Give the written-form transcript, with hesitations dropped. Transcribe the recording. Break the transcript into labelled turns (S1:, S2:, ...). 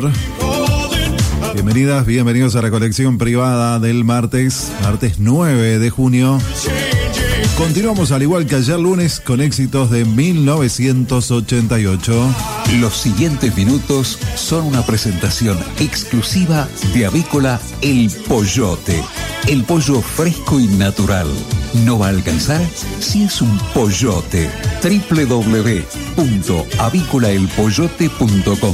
S1: Bienvenidas, bienvenidos a la colección privada del martes 9 de junio. Continuamos al igual que ayer lunes con éxitos de 1988.
S2: Los siguientes minutos son una presentación exclusiva de Avícola El Pollote. El pollo fresco y natural. No va a alcanzar si es un pollote. www.avícolaelpollote.com